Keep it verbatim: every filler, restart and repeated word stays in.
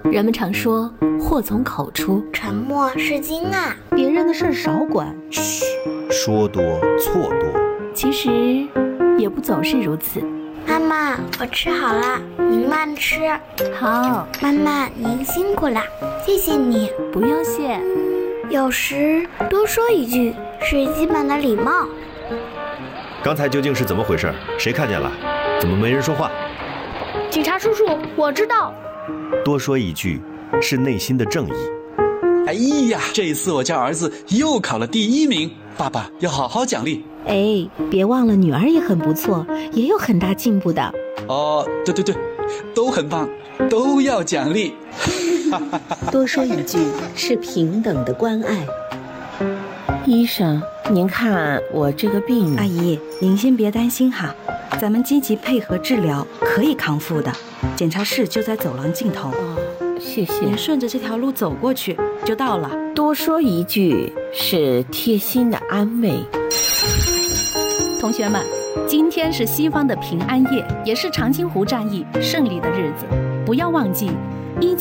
人们常说祸从口出， 沉默是金啊， 别人的事儿少管。 嘘，说多错多。 其实也不总是如此。 妈妈，我吃好了，您慢吃。 好， 妈妈您辛苦了，谢谢你。 不用谢。 有时多说一句是基本的礼貌。 刚才究竟是怎么回事？谁看见了？怎么没人说话？ 警察叔叔，我知道。 多说一句是内心的正义。 哎呀，这一次我家儿子又考了第一名，爸爸要好好奖励。 哎，别忘了女儿也很不错，也有很大进步的。 哦，对对对，都很棒，都要奖励。 多说一句是平等的关爱。 医生，您看我这个病…… 阿姨，您先别担心哈，咱们积极配合治疗，可以康复的。检查室就在走廊尽头。 哦，谢谢。 您顺着这条路走过去就到了。 多说一句是贴心的安慰。 同学们，今天是西方的平安夜，也是长津湖战役胜利的日子，不要忘记。